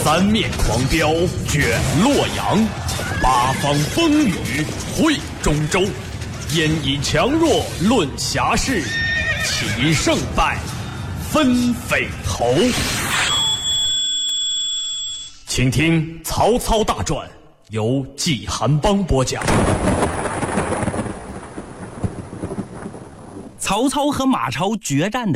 三面狂飙卷洛阳，八方风雨汇中州。因以强弱论侠事，其胜败分匪头。请听《曹操大传》，由纪寒邦播讲。 曹操和马超决战的